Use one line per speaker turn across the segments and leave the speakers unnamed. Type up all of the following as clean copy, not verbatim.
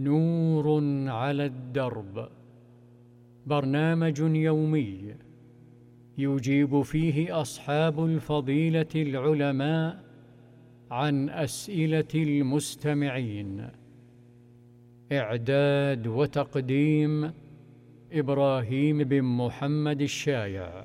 نور على الدرب، برنامج يومي يجيب فيه أصحاب الفضيلة العلماء عن أسئلة المستمعين. إعداد وتقديم إبراهيم بن محمد الشايع.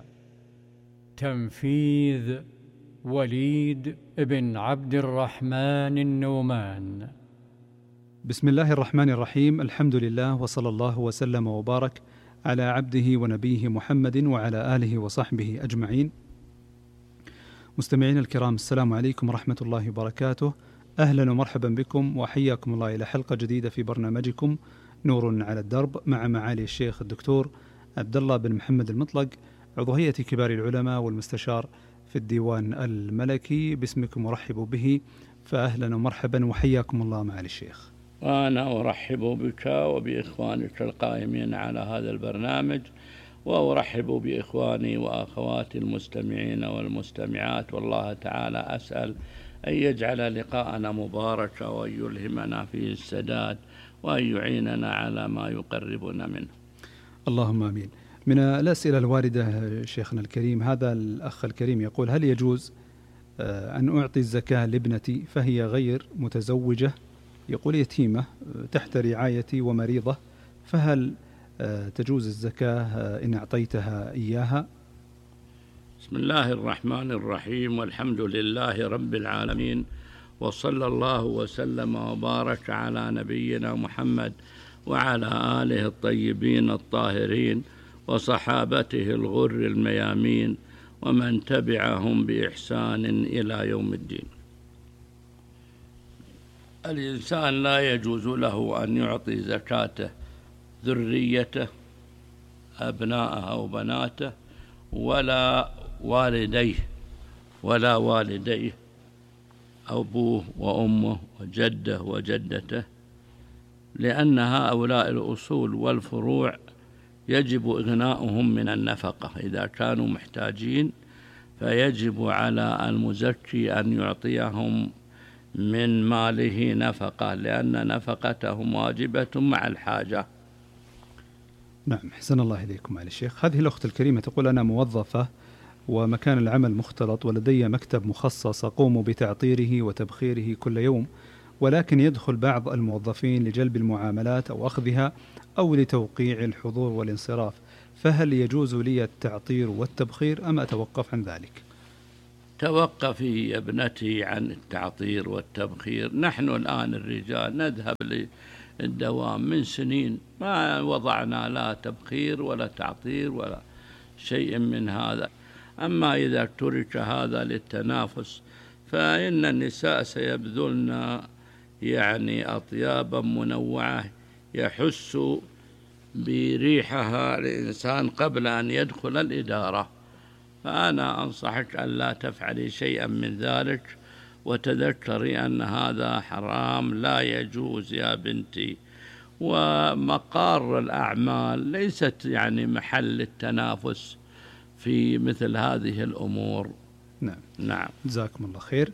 تنفيذ وليد بن عبد الرحمن النومان.
بسم الله الرحمن الرحيم. الحمد لله، وصلى الله وسلم وبارك على عبده ونبيه محمد وعلى آله وصحبه أجمعين. مستمعين الكرام، السلام عليكم ورحمة الله وبركاته. أهلا ومرحبا بكم وحياكم الله إلى حلقة جديدة في برنامجكم نور على الدرب، مع معالي الشيخ الدكتور عبد الله بن محمد المطلق، عضو هيئة كبار العلماء والمستشار في الديوان الملكي. باسمكم ورحب به، فأهلا ومرحبا وحياكم الله معالي الشيخ.
وأنا أرحب بك وبإخوانك القائمين على هذا البرنامج، وأرحب بإخواني وأخواتي المستمعين والمستمعات، والله تعالى أسأل أن يجعل لقاءنا مباركا، وأن يلهمنا فيه السداد، وأن يعيننا على ما يقربنا منه.
اللهم آمين. من الأسئلة الواردة شيخنا الكريم، هذا الأخ الكريم يقول: هل يجوز أن أعطي الزكاة لابنتي فهي غير متزوجة؟ يقول يتيمة تحت رعايتي ومريضة، فهل تجوز الزكاة إن أعطيتها إياها؟
بسم الله الرحمن الرحيم، والحمد لله رب العالمين، وصلى الله وسلم وبارك على نبينا محمد وعلى آله الطيبين الطاهرين وصحابته الغر الميامين ومن تبعهم بإحسان إلى يوم الدين. الإنسان لا يجوز له أن يعطي زكاته ذريته، أبناءه أو بناته، ولا والديه أبوه وأمه وجده وجدته، لأن هؤلاء الأصول والفروع يجب إغناؤهم من النفقة. إذا كانوا محتاجين فيجب على المزكي أن يعطيهم من ماله نفقة، لأن نفقتهم واجبة مع الحاجة.
نعم، حسن الله إليكم معالي الشيخ. هذه الأخت الكريمة تقول: أنا موظفة ومكان العمل مختلط، ولدي مكتب مخصص أقوم بتعطيره وتبخيره كل يوم، ولكن يدخل بعض الموظفين لجلب المعاملات أو أخذها أو لتوقيع الحضور والانصراف، فهل يجوز لي التعطير والتبخير أم أتوقف عن ذلك؟
توقفي يا ابنتي عن التعطير والتبخير. نحن الآن الرجال نذهب للدوام من سنين، ما وضعنا لا تبخير ولا تعطير ولا شيء من هذا. أما إذا ترك هذا للتنافس فإن النساء سيبذلن أطيابا منوعة يحس بريحها الإنسان قبل أن يدخل الإدارة. فأنا أنصحك أن لا تفعلي شيئا من ذلك، وتذكري أن هذا حرام لا يجوز يا بنتي. ومقار الأعمال ليست محل التنافس في مثل هذه الأمور. نعم.
جزاكم الله خير.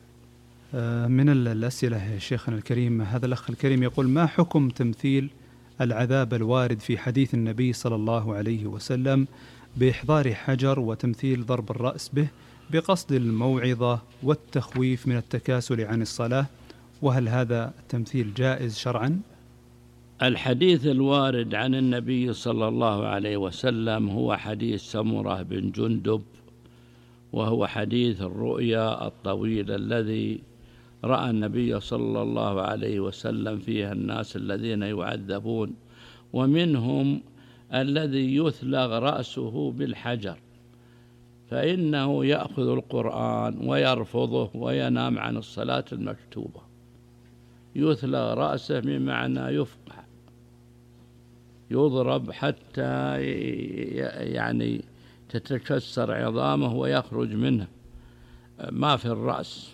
من الأسئلة يا شيخنا الكريم، هذا الأخ الكريم يقول: ما حكم تمثيل العذاب الوارد في حديث النبي صلى الله عليه وسلم بإحضار حجر وتمثيل ضرب الرأس به بقصد الموعظة والتخويف من التكاسل عن الصلاة، وهل هذا التمثيل جائز شرعا؟
الحديث الوارد عن النبي صلى الله عليه وسلم هو حديث سمرة بن جندب، وهو حديث الرؤيا الطويل الذي رأى النبي صلى الله عليه وسلم فيها الناس الذين يعذبون، ومنهم الذي يثلغ رأسه بالحجر، فإنه يأخذ القرآن ويرفضه وينام عن الصلاة المكتوبة. يثلغ رأسه بمعنى يفقع، يضرب حتى تتكسر عظامه ويخرج منه ما في الرأس.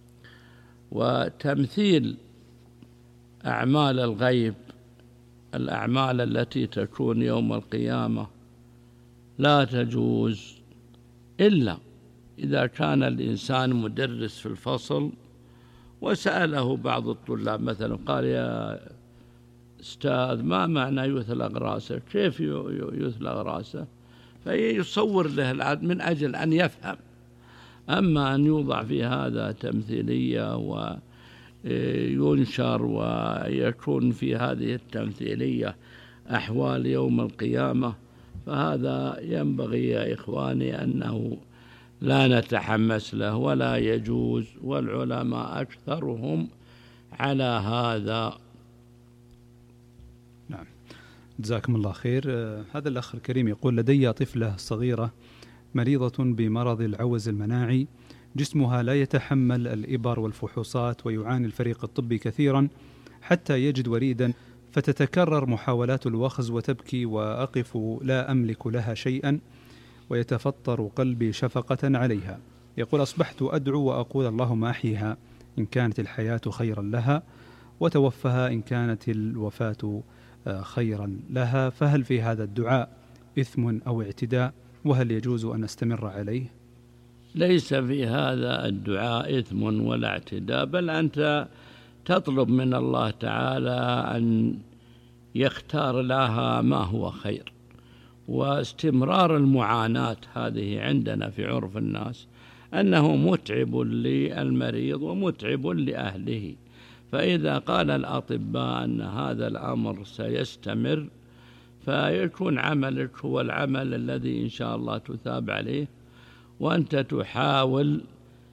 وتمثيل أعمال الغيب، الأعمال التي تكون يوم القيامة، لا تجوز إلا إذا كان الإنسان مدرس في الفصل وسأله بعض الطلاب مثلا قال: أستاذ ما معنى يثلغ رأسه؟ كيف يثلغ رأسه؟ فيصور له من أجل أن يفهم. أما أن يوضع في هذا تمثيلية وينشر ويكون في هذه التمثيلية أحوال يوم القيامة، فهذا ينبغي يا إخواني أنه لا نتحمس له ولا يجوز، والعلماء أكثرهم على هذا.
نعم، جزاكم الله خير. هذا الأخ الكريم يقول: لدي طفلة صغيرة مريضة بمرض العوز المناعي، جسمها لا يتحمل الإبر والفحوصات، ويعاني الفريق الطبي كثيرا حتى يجد وريدا، فتتكرر محاولات الوخز وتبكي، وأقف لا أملك لها شيئا، ويتفطر قلبي شفقة عليها. يقول: أصبحت أدعو وأقول اللهم أحيها إن كانت الحياة خيرا لها، وتوفها إن كانت الوفاة خيرا لها، فهل في هذا الدعاء إثم أو اعتداء؟ وهل يجوز أن أستمر عليه؟
ليس في هذا الدعاء إثم ولا اعتداء، بل أنت تطلب من الله تعالى أن يختار لها ما هو خير. واستمرار المعاناة هذه عندنا في عرف الناس أنه متعب للمريض ومتعب لأهله، فإذا قال الأطباء أن هذا الأمر سيستمر فيكون عملك هو العمل الذي إن شاء الله تثاب عليه، وأنت تحاول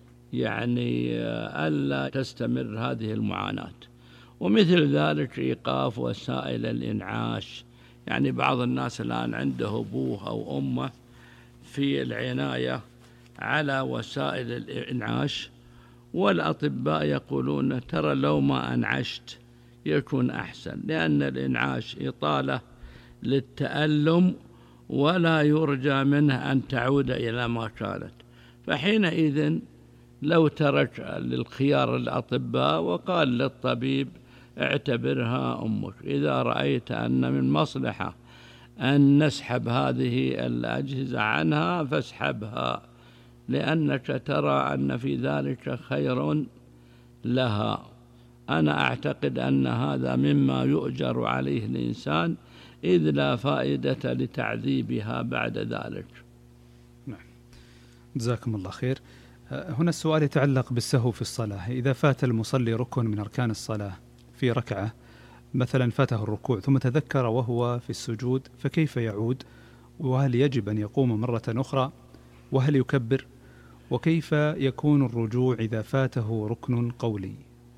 ألا تستمر هذه المعاناة. ومثل ذلك إيقاف وسائل الإنعاش، بعض الناس الآن عنده أبوه أو أمه في العناية على وسائل الإنعاش، والأطباء يقولون ترى لو ما أنعشت يكون أحسن، لأن الإنعاش إطالة للتألم ولا يرجى منه أن تعود إلى ما كانت. فحينئذ لو ترك للخيار الأطباء وقال للطبيب اعتبرها أمك، إذا رأيت أن من مصلحة أن نسحب هذه الأجهزة عنها فاسحبها، لأنك ترى أن في ذلك خير لها. أنا أعتقد أن هذا مما يؤجر عليه الإنسان، إذ لا فائدة لتعذيبها بعد ذلك.
نعم، جزاكم الله خير. هنا السؤال يتعلق بالسهو في الصلاة. إذا فات المصلي ركن من أركان الصلاة في ركعة، مثلا فاته الركوع ثم تذكر وهو في السجود، فكيف يعود؟ وهل يجب أن يقوم مرة أخرى؟ وهل يكبر؟ وكيف يكون الرجوع إذا فاته ركن قولي؟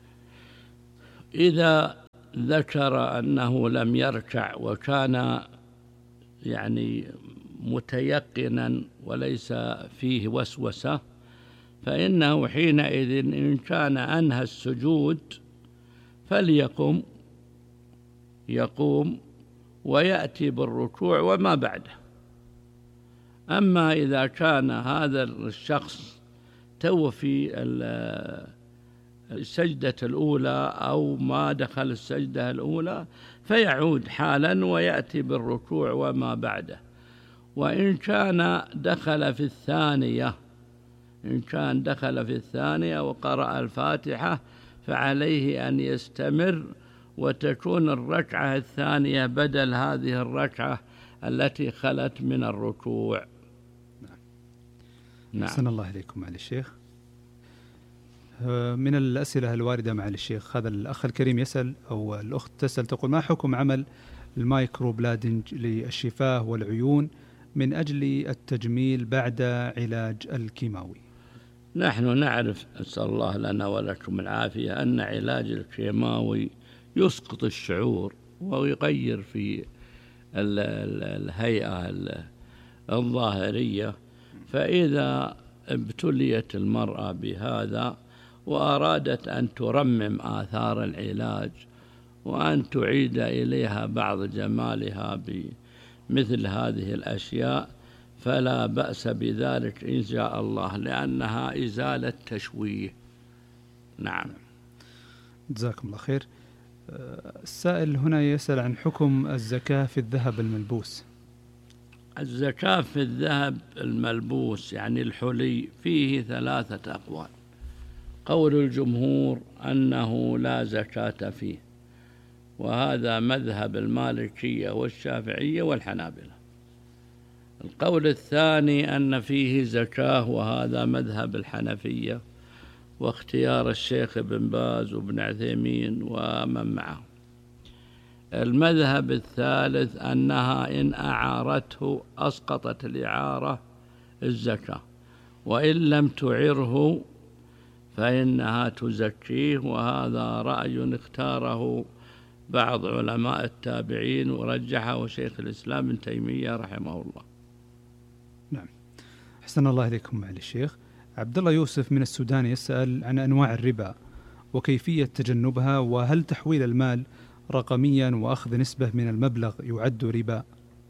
إذا ذكر أنه لم يركع وكان متيقنا وليس فيه وسوسة، فإنه حينئذ إن كان أنهى السجود يقوم ويأتي بالركوع وما بعده. أما إذا كان هذا الشخص في السجدة الأولى أو ما دخل السجدة الأولى فيعود حالا ويأتي بالركوع وما بعده. وإن كان دخل في الثانية وقرأ الفاتحة فعليه أن يستمر، وتكون الركعة الثانية بدل هذه الركعة التي خلت من الركوع.
نعم. أحسن الله إليكم معالي الشيخ. من الأسئلة الواردة معالي الشيخ، هذا الأخ الكريم يسأل، أو الأخت تسأل، تقول: ما حكم عمل المايكرو بلادنج للشفاه والعيون من أجل التجميل بعد علاج الكيماوي؟
نحن نعرف، أسأل الله لنا ولكم العافية، أن علاج الكيماوي يسقط الشعور ويغير في الهيئة الظاهرية. فإذا ابتليت المرأة بهذا وأرادت أن ترمم آثار العلاج وأن تعيد إليها بعض جمالها بمثل هذه الأشياء، فلا بأس بذلك إن شاء الله، لأنها إزالة تشويه. نعم،
جزاكم الله خير. السائل هنا يسأل عن حكم الزكاة في الذهب الملبوس.
الزكاة في الذهب الملبوس الحلي فيه 3 أقوال. قول الجمهور أنه لا زكاة فيه، وهذا مذهب المالكية والشافعية والحنابلة. القول الثاني أن فيه زكاة، وهذا مذهب الحنفية واختيار الشيخ ابن باز وابن عثيمين ومن معه. المذهب الثالث أنها إن أعارته أسقطت الإعارة الزكاة، وإن لم تعره فإنها تزكيه، وهذا رأي اختاره بعض علماء التابعين ورجحه شيخ الإسلام ابن تيمية رحمه الله.
نعم، أحسن الله إليكم معالي الشيخ. عبد الله يوسف من السودان يسأل عن أنواع الربا وكيفية تجنبها، وهل تحويل المال رقميا وأخذ نسبة من المبلغ يعد ربا؟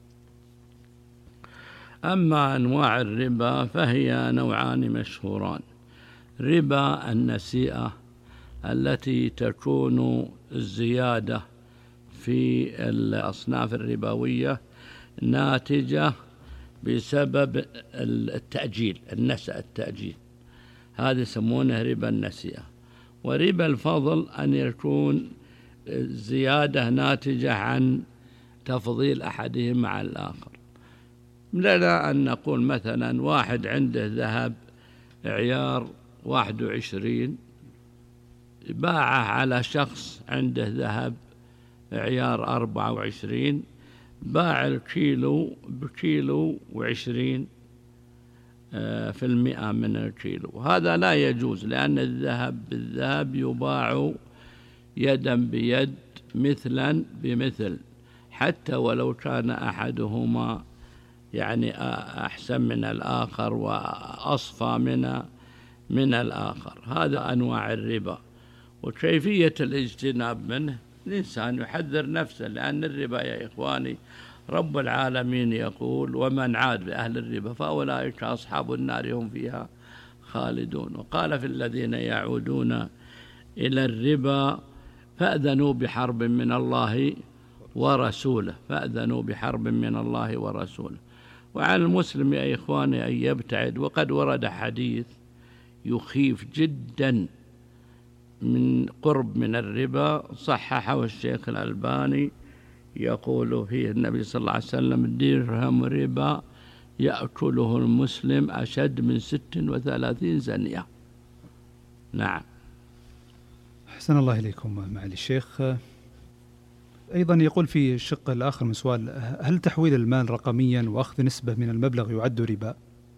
أما أنواع الربا فهي نوعان مشهوران: ربا النسيئة التي تكون الزيادة في الأصناف الربوية ناتجة بسبب التأجيل، التأجيل، هذا يسمونه ربا النسيئة. وربا الفضل أن يكون زيادة ناتجة عن تفضيل أحدهم على الآخر. لنا أن نقول مثلا واحد عنده ذهب عيار 21 باعه على شخص عنده ذهب عيار 24، باع الكيلو بكيلو 20% من الكيلو. هذا لا يجوز، لأن الذهب بالذهب يباع يدا بيد مثلا بمثل، حتى ولو كان أحدهما يعني أحسن من الآخر وأصفى من الآخر. هذا أنواع الربا. وكيفية الاجتناب منه الإنسان يحذر نفسه، لأن الربا يا إخواني رب العالمين يقول: ومن عاد بأهل الربا فأولئك أصحاب النار هم فيها خالدون. وقال في الذين يعودون إلى الربا فأذنوا بحرب من الله ورسوله، فأذنوا بحرب من الله ورسوله. وعلى المسلم يا إخواني أن يبتعد. وقد ورد حديث يخيف جدا من قرب من الربا صححه الشيخ الألباني، يقول فيه النبي صلى الله عليه وسلم: درهم ربا يأكله المسلم أشد من 36 زنية. نعم.
أحسن الله إليكم معالي الشيخ. أيضا يقول في الشق الآخر من سؤال: هل تحويل المال رقميا وأخذ نسبة من المبلغ يعد ربا؟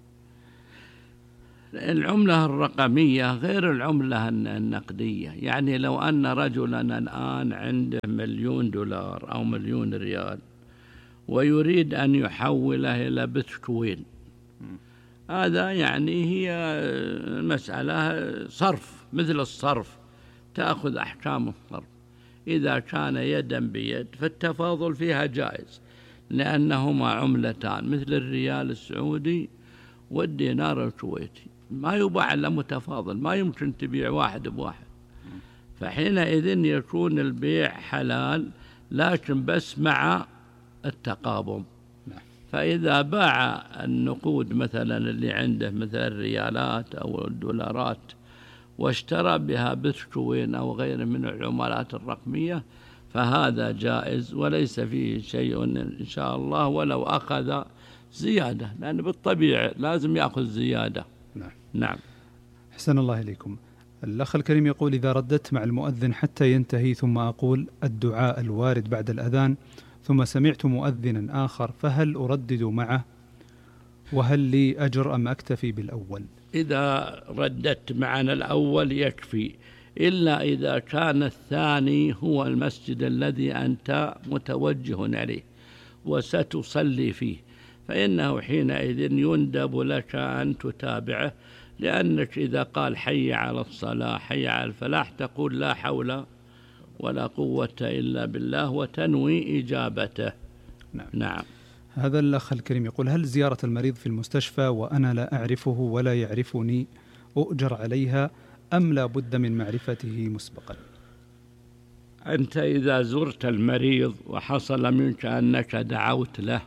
العملة الرقمية غير العملة النقدية. يعني لو أن رجلا الآن عنده $1,000,000 أو $1,000,000 ويريد أن يحوله إلى بيتكوين، هذا يعني هي مسألة صرف، مثل الصرف، تأخذ أحكام الصرف. إذا كان يدا بيد فالتفاضل فيها جائز، لأنهما عملتان مثل الريال السعودي والدينار الكويتي، ما يباع إلا متفاضل، ما يمكن تبيع واحد بواحد. فحينئذ يكون البيع حلال، لكن بس مع التقابض. فإذا باع النقود مثلا اللي عنده مثل الريالات أو الدولارات واشترى بها بيتكوين أو غيره من العملات الرقمية فهذا جائز وليس فيه شيء إن شاء الله، ولو أخذ زيادة، لأن بالطبيعة لازم يأخذ زيادة. نعم.
أحسن الله إليكم. الأخ الكريم يقول: إذا رددت مع المؤذن حتى ينتهي ثم أقول الدعاء الوارد بعد الأذان ثم سمعت مؤذنا آخر، فهل أردد معه؟ وهل لي أجر أم أكتفي بالأول؟
إذا رددت معنا الأول يكفي، إلا إذا كان الثاني هو المسجد الذي أنت متوجه عليه وستصلي فيه، فإنه حينئذ يندب لك أن تتابعه، لأنك إذا قال حي على الصلاة حي على الفلاح تقول لا حول ولا قوة إلا بالله وتنوي إجابته. نعم.
هذا الأخ الكريم يقول: هل زيارة المريض في المستشفى وأنا لا أعرفه ولا يعرفني أؤجر عليها أم لا بد من معرفته مسبقا؟
أنت إذا زرت المريض وحصل منك أنك دعوت له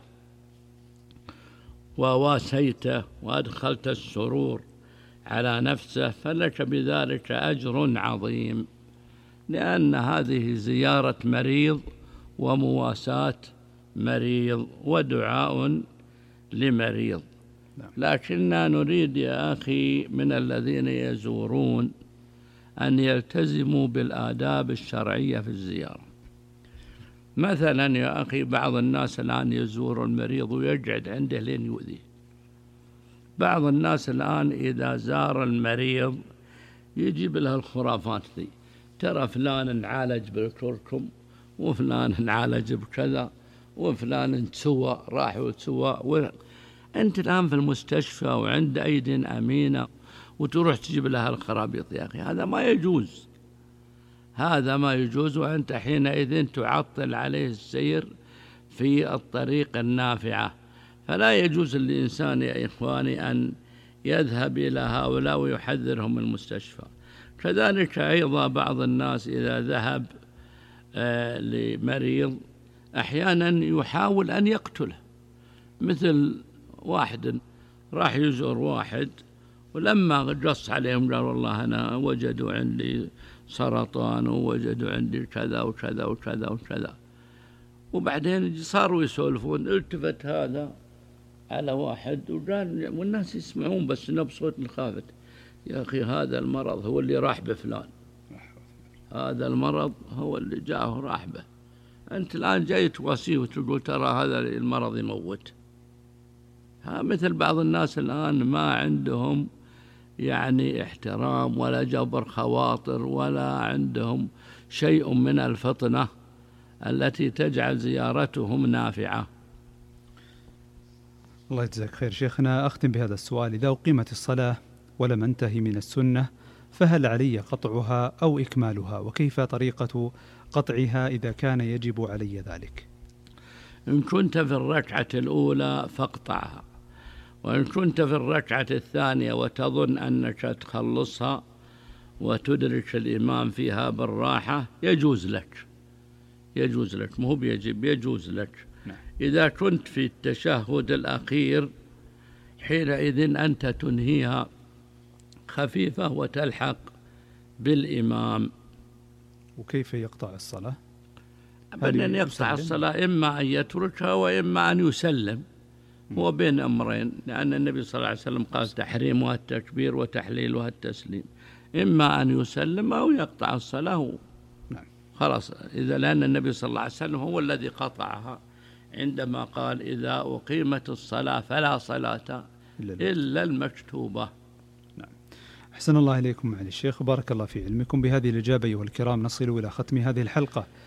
وواسيته وأدخلت السرور على نفسه فلك بذلك أجر عظيم. لأن هذه زيارة مريض ومواساة مريض ودعاء لمريض. لكننا نريد يا أخي من الذين يزورون أن يلتزموا بالآداب الشرعية في الزيارة. مثلا يا أخي بعض الناس الآن يزور المريض ويقعد عنده لين يؤذيه. بعض الناس الآن إذا زار المريض يجيب له الخرافات ذي، ترى فلان انعالج بالكركم، وفلان انعالج بكذا، وفلان تسوى راح وتسوى. أنت الآن في المستشفى وعند أيد أمينة وتروح تجيب لها الخرابيط يا أخي، هذا ما يجوز، هذا ما يجوز. وأنت حينئذ تعطل عليه السير في الطريق النافعة. فلا يجوز للإنسان يا إخواني أن يذهب إلى هؤلاء ويحذرهم المستشفى. كذلك أيضا بعض الناس إذا ذهب لمريض أحيانا يحاول أن يقتله، مثل واحد راح يزور واحد ولما قص عليهم قال والله أنا وجدوا عندي سرطان ووجدوا عندي كذا وكذا وكذا وكذا، وبعدين صاروا يسولفون. التفت هذا على واحد وقال، والناس يسمعون بس بصوت منخافت، يا أخي هذا المرض هو اللي راح بفلان، هذا المرض هو اللي جاءه راح به. أنت الآن جاي تواسيه وتقول ترى هذا المرض يموت. مثل بعض الناس الآن ما عندهم يعني احترام ولا جبر خواطر ولا عندهم شيء من الفطنة التي تجعل زيارتهم نافعة.
الله يجزاك خير شيخنا. أختم بهذا السؤال: إذا أقيمت الصلاة ولم أنتهي من السنة فهل علي قطعها أو إكمالها؟ وكيف طريقة قطعها إذا كان يجب علي ذلك؟
إن كنت في الركعة الأولى فاقطعها، وإن كنت في الركعة الثانية وتظن أنك تخلصها وتدرك الإمام فيها بالراحة يجوز لك، يجوز لك، مو بيجب، يجوز لك. إذا كنت في التشهد الأخير حينئذ أنت تنهيها خفيفة وتلحق بالإمام.
وكيف يقطع الصلاة؟
أن يقطع الصلاة إما أن يتركها وإما أن يسلم، هو بين أمرين، لأن النبي صلى الله عليه وسلم قال تحريمها التكبير وتحليلها التسليم، إما أن يسلم أو يقطع الصلاة. خلاص، إذا لأن النبي صلى الله عليه وسلم هو الذي قطعها عندما قال إذا أقيمت الصلاة فلا صلاة إلا المكتوبة.
أحسن الله إليكم معالي الشيخ، بارك الله في علمكم. بهذه الإجابة أيها الكرام نصل إلى ختم هذه الحلقة